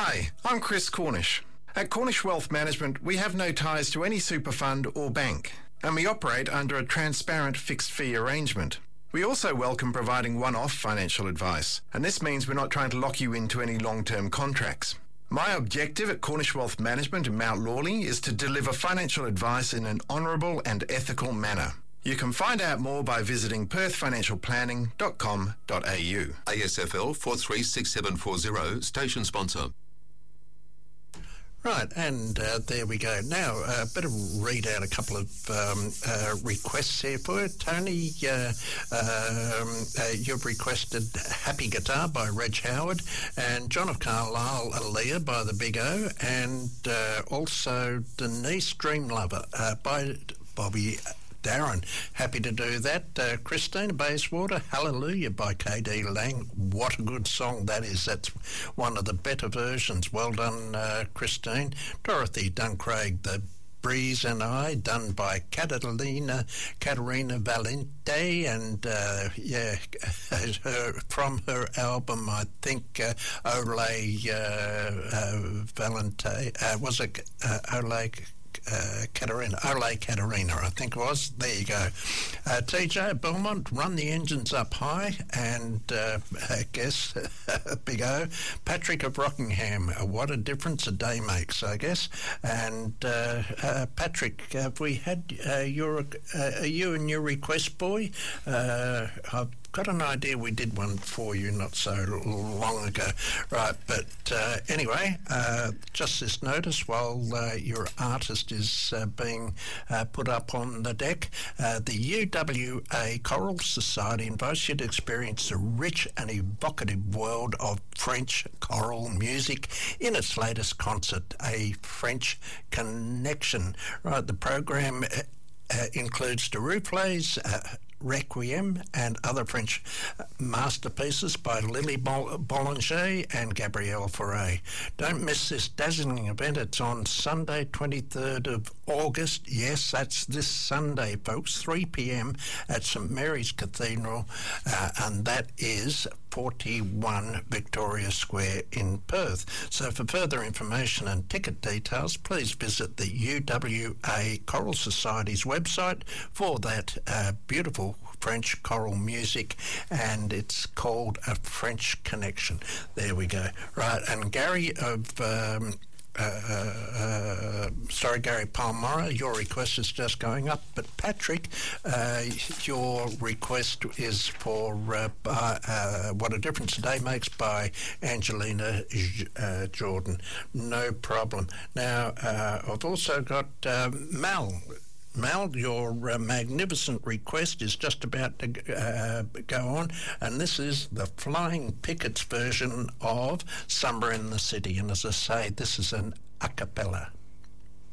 Hi, I'm Chris Cornish. At Cornish Wealth Management, we have no ties to any super fund or bank, and we operate under a transparent fixed fee arrangement. We also welcome providing one-off financial advice, and this means we're not trying to lock you into any long-term contracts. My objective at Cornish Wealth Management in Mount Lawley is to deliver financial advice in an honourable and ethical manner. You can find out more by visiting perthfinancialplanning.com.au. ASFL 436740, station sponsor. Right, and there we go. Now, better read out a couple of requests here for you. Tony, you've requested Happy Guitar by Reg Howard, and John of Carlisle, Aaliyah by the Big O, and also Denise Dream Lover by Bobby Darren. Happy to do that. Christina Bayswater, Hallelujah by KD Lang. What a good song that is. That's one of the better versions. Well done, Christine. Dorothy Duncraig, The Breeze and I, done by Caterina Valente, and from her album, I think Ole Valente, was it Ole Caterina, I think it was. There you go. TJ Belmont, Run the Engines Up High, and I guess Big O. Patrick of Rockingham, What a Difference a Day Makes, I guess. And Patrick, have we had you and your request, boy? I've got an idea we did one for you not so long ago. Right, but anyway, just this notice while your artist is being put up on the deck, the UWA Choral Society invites you to experience the rich and evocative world of French choral music in its latest concert, A French Connection. Right, the program includes the replays, Requiem and other French masterpieces by Lily Boulanger and Gabrielle Fauré. Don't miss this dazzling event. It's on Sunday, 23rd of August. Yes, that's this Sunday, folks, 3 p.m. at St Mary's Cathedral, and that is 41 Victoria Square in Perth. So for further information and ticket details, please visit the UWA Choral Society's website for that beautiful French choral music, and it's called A French Connection. There we go. Right, and Gary of Gary Palmyra, your request is just going up, but Patrick, your request is for What a Difference a Day Makes by Angelina Jordan. No problem. Now, I've also got Mel, your magnificent request is just about to go on, and this is the Flying Pickets version of Summer in the City. And as I say, this is an a cappella.